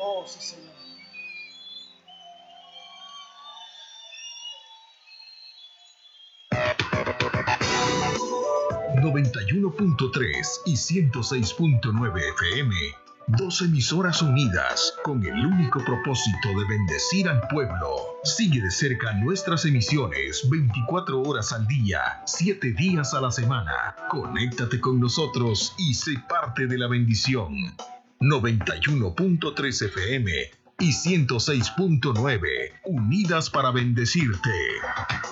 Oh, sí, Señor. 91.3 y 106.9 FM. Dos emisoras unidas con el único propósito de bendecir al pueblo. Sigue de cerca nuestras emisiones 24 horas al día, 7 días a la semana. Conéctate con nosotros y sé parte de la bendición. 91.3 FM y 106.9, unidas para bendecirte.